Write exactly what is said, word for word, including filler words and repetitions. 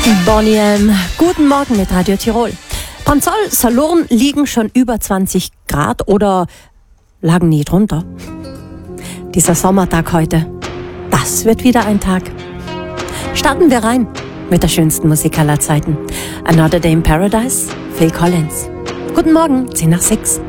Boney M. Guten Morgen mit Radio Tirol. Pranzal, Salurn liegen schon über zwanzig Grad oder lagen nie drunter. Dieser Sommertag heute, das wird wieder ein Tag. Starten wir rein mit der schönsten Musik aller Zeiten. Another Day in Paradise, Phil Collins. Guten Morgen, zehn nach sechs.